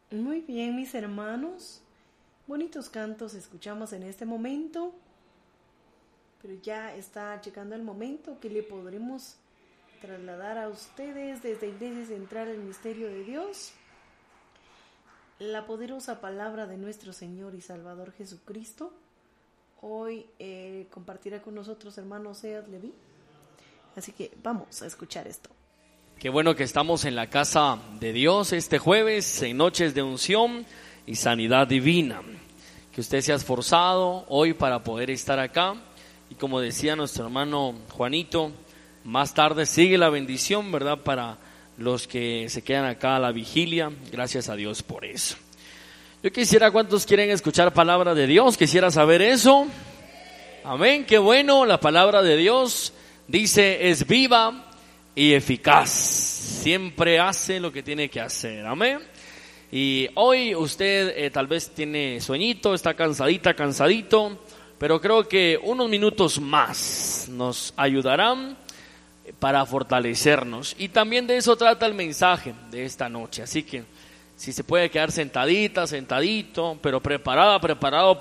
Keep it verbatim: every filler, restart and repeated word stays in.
Muy bien, mis hermanos. Bonitos cantos escuchamos en este momento. Pero ya está llegando el momento que le podremos trasladar a ustedes desde Iglesia Central el Misterio de Dios, la poderosa palabra de nuestro Señor y Salvador Jesucristo. Hoy eh, compartirá con nosotros hermano Sead Leví. Así que vamos a escuchar esto. Qué bueno que estamos en la casa de Dios este jueves, en noches de unción y sanidad divina. Que usted se ha esforzado hoy para poder estar acá. Y como decía nuestro hermano Juanito, más tarde sigue la bendición, ¿verdad? Para los que se quedan acá a la vigilia. Gracias a Dios por eso. Yo quisiera, ¿cuántos quieren escuchar palabra de Dios? Quisiera saber eso. Amén, qué bueno. La palabra de Dios dice, es viva y eficaz, siempre hace lo que tiene que hacer, amén. Y hoy usted eh, tal vez tiene sueñito, está cansadita, cansadito, pero creo que unos minutos más nos ayudarán para fortalecernos. Y también de eso trata el mensaje de esta noche, así que si se puede quedar sentadita, sentadito, pero preparada, preparado